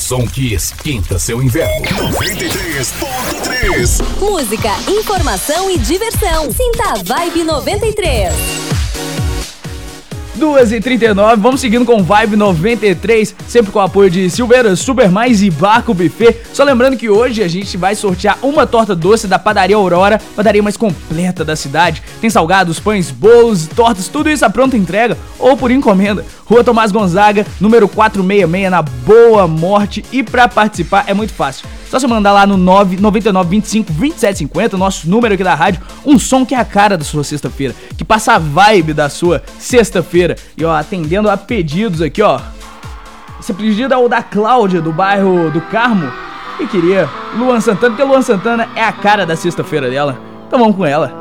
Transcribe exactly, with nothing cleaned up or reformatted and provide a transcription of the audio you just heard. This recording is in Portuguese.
som que esquenta seu inverno. noventa e três ponto três. Música, informação e diversão. Sinta a Vibe noventa e três. duas e trinta e nove, vamos seguindo com Vibe noventa e três, sempre com o apoio de Silveira, Super Mais e Barco Buffet. Só lembrando que hoje a gente vai sortear uma torta doce da Padaria Aurora, padaria mais completa da cidade. Tem salgados, pães, bolos, tortas, tudo isso à pronta entrega ou por encomenda. Rua Tomás Gonzaga, número quatrocentos e sessenta e seis, na Boa Morte. E pra participar é muito fácil. Só você mandar lá no nove nove nove, vinte e cinco, vinte e sete cinquenta, nosso número aqui da rádio, um som que é a cara da sua sexta-feira, que passa a vibe da sua sexta-feira. E ó, atendendo a pedidos aqui, ó. Esse pedido é o da Cláudia, do bairro do Carmo, e queria Luan Santana, porque Luan Santana é a cara da sexta-feira dela. Então vamos com ela.